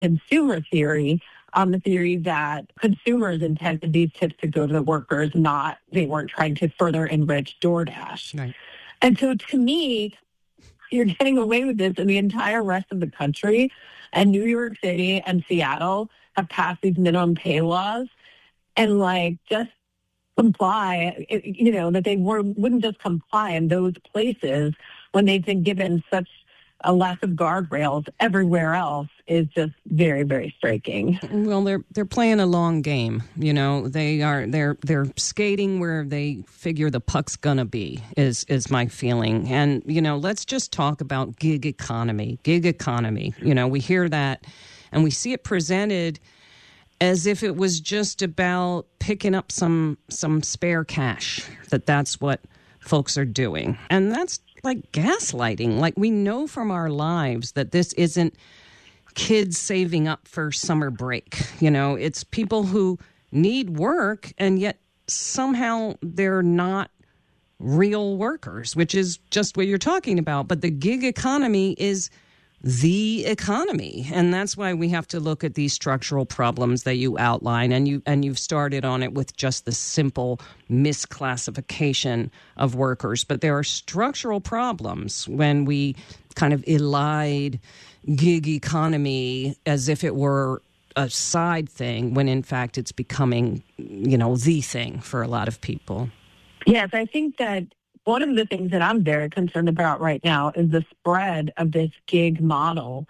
consumer theory, on the theory that consumers intended these tips to go to the workers, not they weren't trying to further enrich DoorDash. Right. And so to me, you're getting away with this in the entire rest of the country. And New York City and Seattle have passed these minimum pay laws and just comply, that they wouldn't just comply in those places when they've been given such a lack of guardrails everywhere else is just very, very striking. Well, they're playing a long game. They're skating where they figure the puck's gonna be is my feeling. And let's just talk about gig economy. We hear that and we see it presented as if it was just about picking up some spare cash, that's what folks are doing. And that's like gaslighting. Like, we know from our lives that this isn't kids saving up for summer break. It's people who need work, and yet somehow they're not real workers, which is just what you're talking about. But the gig economy is the economy, and that's why we have to look at these structural problems that you outline, and you've started on it with just the simple misclassification of workers. But there are structural problems when we kind of elide gig economy as if it were a side thing, when in fact it's becoming the thing for a lot of people. Yes, I think that one of the things that I'm very concerned about right now is the spread of this gig model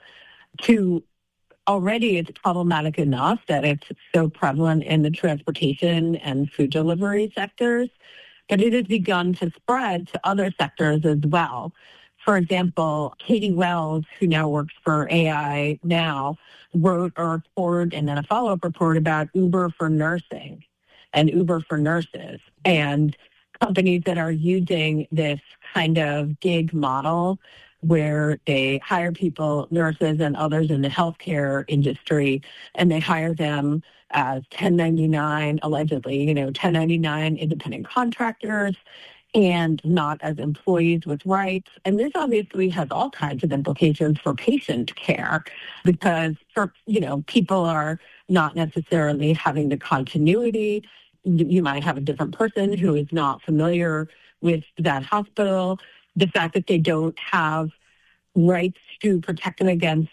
to already it's problematic enough that it's so prevalent in the transportation and food delivery sectors, but it has begun to spread to other sectors as well. For example, Katie Wells, who now works for AI Now, wrote a report and then a follow-up report about Uber for nursing and Uber for nurses, and companies that are using this kind of gig model where they hire people, nurses and others in the healthcare industry, and they hire them as 1099, allegedly, 1099 independent contractors and not as employees with rights. And this obviously has all kinds of implications for patient care because, people are not necessarily having the continuity. You might have a different person who is not familiar with that hospital. The fact that they don't have rights to protect them against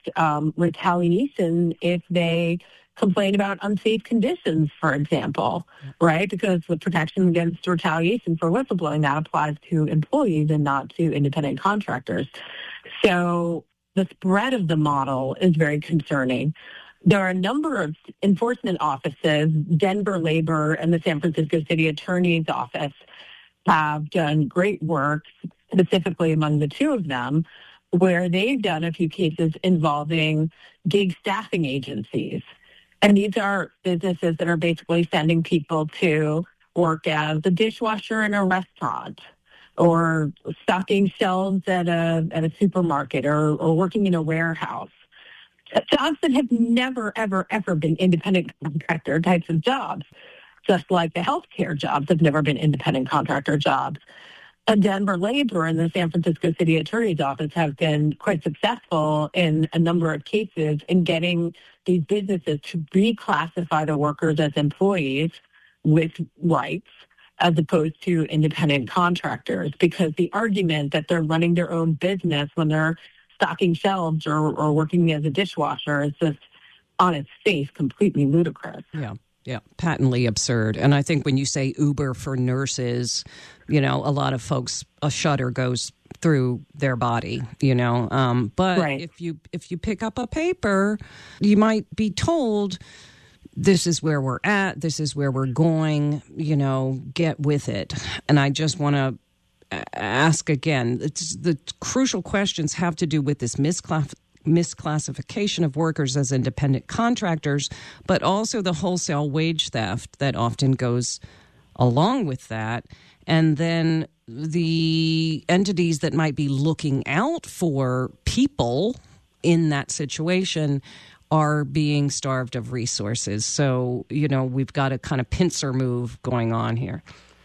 retaliation if they complain about unsafe conditions, for example, right? Because the protection against retaliation for whistleblowing, that applies to employees and not to independent contractors. So the spread of the model is very concerning. There are a number of enforcement offices, Denver Labor and the San Francisco City Attorney's Office, have done great work, specifically among the two of them, where they've done a few cases involving gig staffing agencies. And these are businesses that are basically sending people to work as a dishwasher in a restaurant or stocking shelves at a supermarket or working in a warehouse. Jobs that have never, ever, ever been independent contractor types of jobs, just like the healthcare jobs have never been independent contractor jobs. And Denver Labor and the San Francisco City Attorney's Office have been quite successful in a number of cases in getting these businesses to reclassify the workers as employees with rights as opposed to independent contractors, because the argument that they're running their own business when they're stocking shelves or working as a dishwasher is just on its face completely ludicrous. Yeah, patently absurd. And I think when you say Uber for nurses, a lot of folks, a shudder goes through their body, But right. if you pick up a paper, you might be told, this is where we're at, this is where we're going, get with it. And I just want to ask again, the crucial questions have to do with this misclassification of workers as independent contractors, but also the wholesale wage theft that often goes along with that. And then the entities that might be looking out for people in that situation are being starved of resources. So, we've got a kind of pincer move going on here.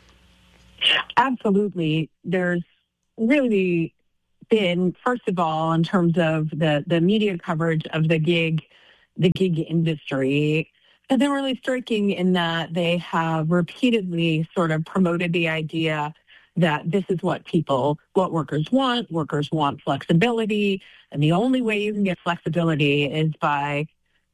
Absolutely. There's really been, first of all, in terms of the media coverage of the gig the gig industry has been really striking in that they have repeatedly sort of promoted the idea that this is what workers want. Workers want flexibility. And the only way you can get flexibility is by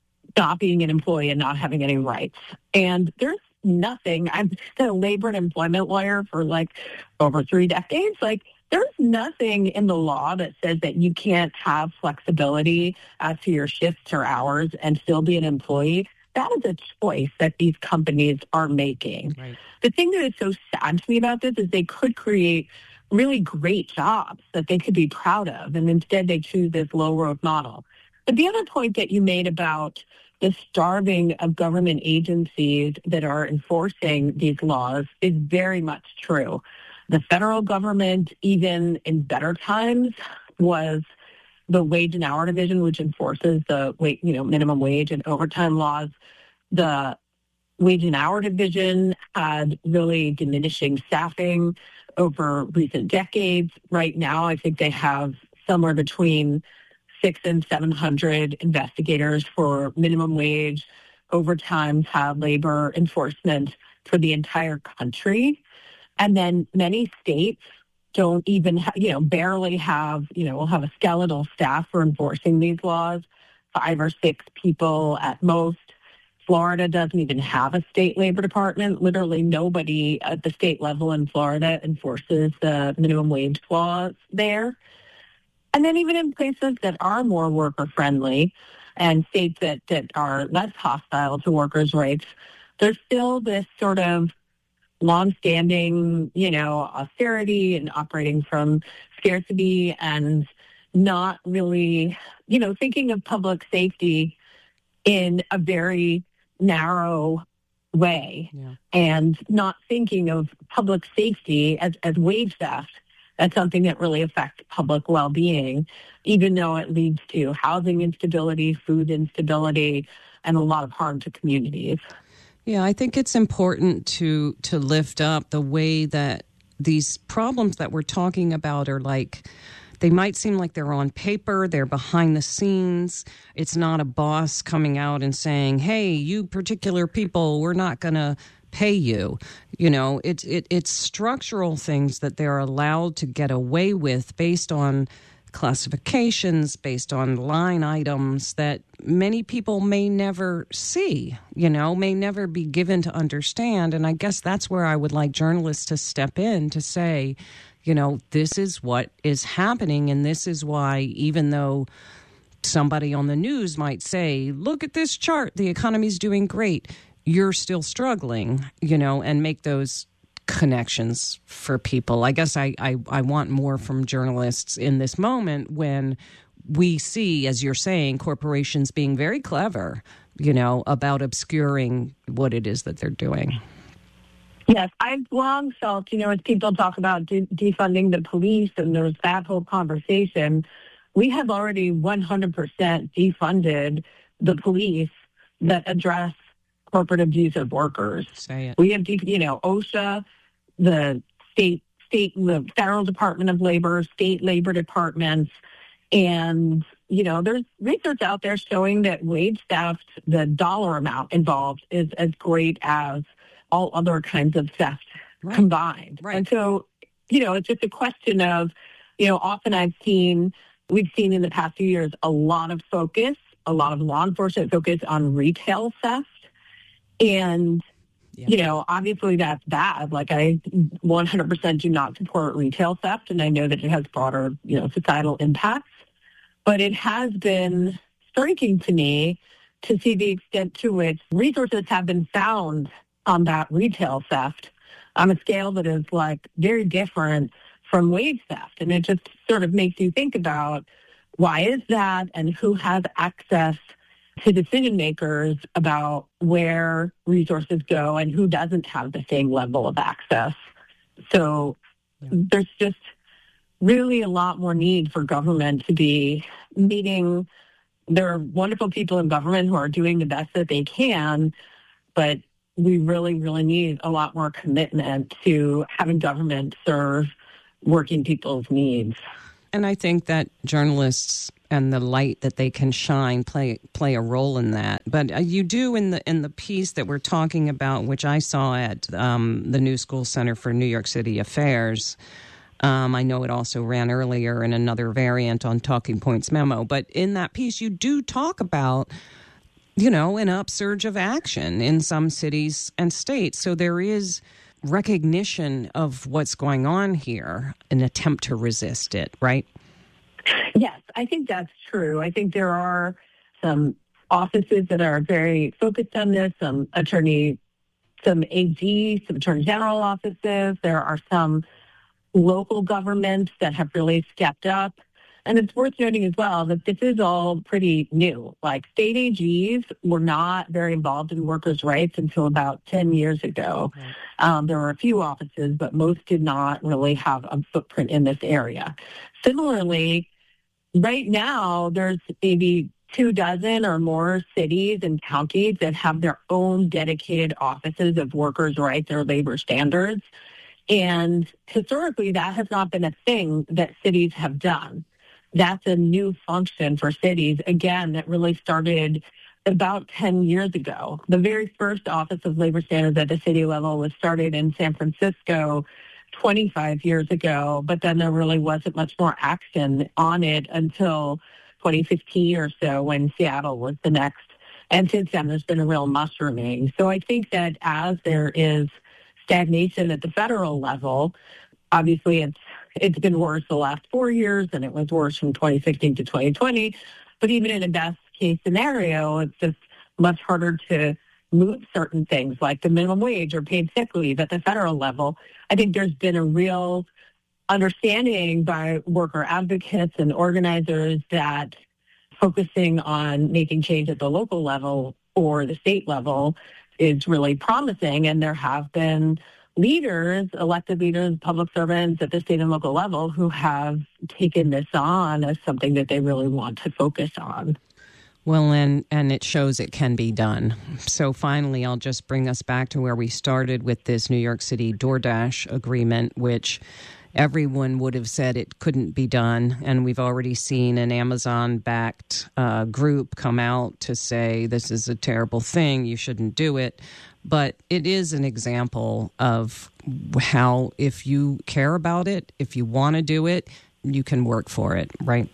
not being an employee and not having any rights. And there's nothing. I've been a labor and employment lawyer for like over 3 decades. Like, there's nothing in the law that says that you can't have flexibility as to your shifts or hours and still be an employee. That is a choice that these companies are making. Right. The thing that is so sad to me about this is they could create really great jobs that they could be proud of, and instead they choose this low-road model. But the other point that you made about the starving of government agencies that are enforcing these laws is very much true. The federal government, even in better times, was the Wage and Hour Division, which enforces the minimum wage and overtime laws. The Wage and Hour Division had really diminishing staffing over recent decades. Right now, I think they have somewhere between 600 and 700 investigators for minimum wage, overtime, child labor enforcement for the entire country. And then many states don't even, barely have, will have a skeletal staff for enforcing these laws, 5 or 6 people at most. Florida doesn't even have a state labor department. Literally nobody at the state level in Florida enforces the minimum wage laws there. And then even in places that are more worker-friendly and states that are less hostile to workers' rights, there's still this sort of longstanding, austerity and operating from scarcity and not really, thinking of public safety in a very narrow way, and not thinking of public safety as wage theft. That's something that really affects public well-being, even though it leads to housing instability, food instability, and a lot of harm to communities. Yeah, I think it's important to lift up the way that these problems that we're talking about are like, they might seem like they're on paper, they're behind the scenes. It's not a boss coming out and saying, hey, you particular people, we're not going to pay you. It's structural things that they're allowed to get away with based on classifications, based on line items that many people may never see, may never be given to understand. And I guess that's where I would like journalists to step in to say, this is what is happening. And this is why, even though somebody on the news might say, look at this chart, the economy's doing great, you're still struggling, and make those connections for people. I guess I want more from journalists in this moment when we see, as you're saying, corporations being very clever, about obscuring what it is that they're doing. Yes, I've long felt, as people talk about defunding the police and there's that whole conversation, we have already 100% defunded the police that address corporate abuse of workers. Say it. We have, OSHA, the the Federal Department of Labor, state labor departments, and, there's research out there showing that wage theft, the dollar amount involved, is as great as all other kinds of theft combined. Right. And so, it's just a question of, often we've seen in the past few years, a lot of law enforcement focus on retail theft. And, obviously that's bad. Like, I 100% do not support retail theft, and I know that it has broader, societal impacts. But it has been striking to me to see the extent to which resources have been found on that retail theft on a scale that is, very different from wage theft. And it just sort of makes you think about, why is that, and who has access to decision makers about where resources go and who doesn't have the same level of access. So there's just really a lot more need for government to be meeting. There are wonderful people in government who are doing the best that they can, but we really, really need a lot more commitment to having government serve working people's needs. And I think that journalists the light that they can shine play a role in that. But you do in the piece that we're talking about, which I saw at the New School Center for New York City Affairs. I know it also ran earlier in another variant on Talking Points Memo. But in that piece, you do talk about, an upsurge of action in some cities and states. So there is recognition of what's going on here, an attempt to resist it, right? Yes, I think that's true. I think there are some offices that are very focused on this, some AG, some Attorney General offices. There are some local governments that have really stepped up. And it's worth noting as well that this is all pretty new. Like state AGs were not very involved in workers' rights until about 10 years ago. Right. There were a few offices, but most did not really have a footprint in this area. Similarly, right now, there's maybe 24 or more cities and counties that have their own dedicated offices of workers' rights or labor standards. And historically, that has not been a thing that cities have done. That's a new function for cities, again, that really started about 10 years ago. The very first Office of Labor Standards at the city level was started in San Francisco 25 years ago, but then there really wasn't much more action on it until 2015 or so when Seattle was the next. And since then, there's been a real mushrooming. So I think that as there is stagnation at the federal level, obviously it's been worse the last 4 years, and it was worse from 2016 to 2020. But even in a best case scenario, it's just much harder to move certain things like the minimum wage or paid sick leave at the federal level. I think there's been a real understanding by worker advocates and organizers that focusing on making change at the local level or the state level is really promising. And there have been elected leaders, public servants at the state and local level who have taken this on as something that they really want to focus on. Well, and it shows it can be done. So finally, I'll just bring us back to where we started with this New York City DoorDash agreement, which everyone would have said it couldn't be done. And we've already seen an Amazon-backed group come out to say this is a terrible thing, you shouldn't do it. But it is an example of how if you care about it, if you want to do it, you can work for it, right?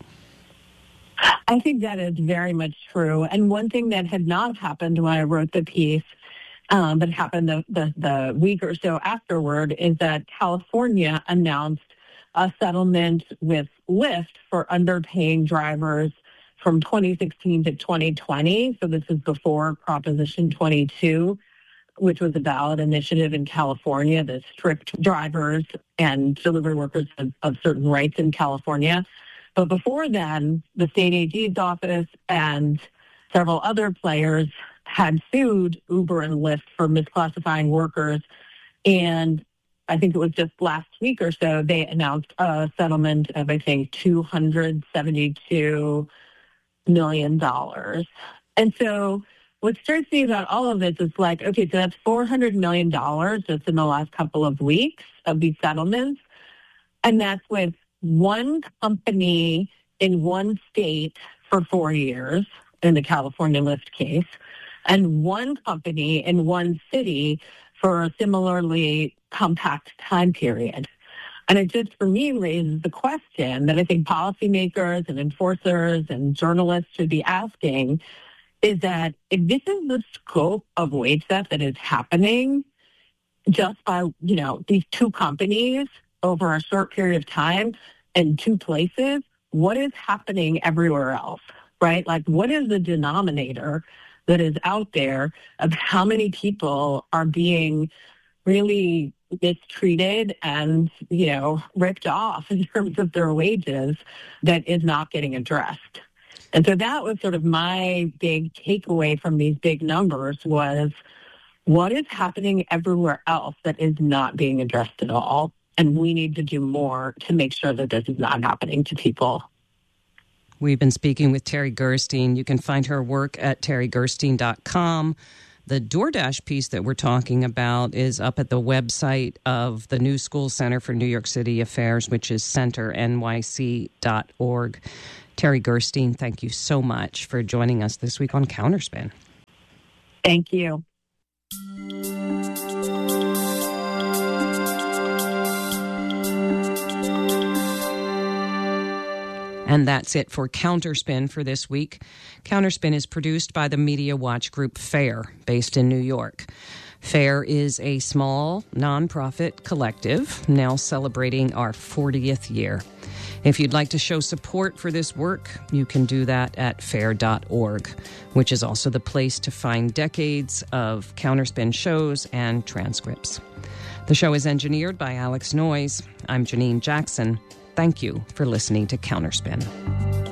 I think that is very much true. And one thing that had not happened when I wrote the piece, but happened the week or so afterward, is that California announced a settlement with Lyft for underpaying drivers from 2016 to 2020. So this is before Proposition 22, which was a ballot initiative in California that stripped drivers and delivery workers of certain rights in California. But before then, the state AG's office and several other players had sued Uber and Lyft for misclassifying workers. And I think it was just last week or so, they announced a settlement of, I think, $272 million. And so what strikes me about all of this is like, okay, so that's $400 million just in the last couple of weeks of these settlements. And that's with one company in one state for 4 years in the California Lyft case, and one company in one city for a similarly compact time period. And it just, for me, raises the question that I think policymakers and enforcers and journalists should be asking, is that if this is the scope of wage theft that is happening just by, these two companies over a short period of time in two places, what is happening everywhere else, right? Like, what is the denominator that is out there of how many people are being really mistreated and, ripped off in terms of their wages that is not getting addressed? And so that was sort of my big takeaway from these big numbers was what is happening everywhere else that is not being addressed at all? And we need to do more to make sure that this is not happening to people. We've been speaking with Terry Gerstein. You can find her work at terrygerstein.com. The DoorDash piece that we're talking about is up at the website of the New School Center for New York City Affairs, which is centernyc.org. Terry Gerstein, thank you so much for joining us this week on Counterspin. Thank you. And that's it for Counterspin for this week. Counterspin is produced by the Media Watch Group FAIR, based in New York. FAIR is a small, nonprofit collective now celebrating our 40th year. If you'd like to show support for this work, you can do that at fair.org, which is also the place to find decades of Counterspin shows and transcripts. The show is engineered by Alex Noyes. I'm Janine Jackson. Thank you for listening to Counterspin.